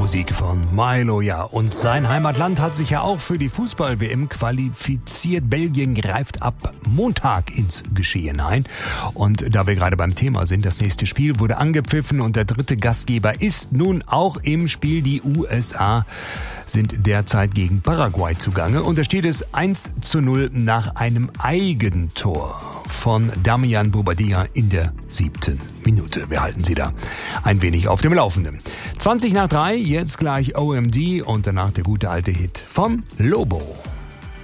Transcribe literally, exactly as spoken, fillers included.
Musik von Milo, ja. Und sein Heimatland hat sich ja auch für die Fußball-W M qualifiziert. Belgien greift ab Montag ins Geschehen ein. Und da wir gerade beim Thema sind, das nächste Spiel wurde angepfiffen und der dritte Gastgeber ist nun auch im Spiel. Die U S A sind derzeit gegen Paraguay zugange. Und da steht es eins zu null nach einem Eigentor von Damian Bobadilla in der siebten Minute. Wir halten Sie da ein wenig auf dem Laufenden. zwanzig nach drei, jetzt gleich O M D und danach der gute alte Hit von Lobo.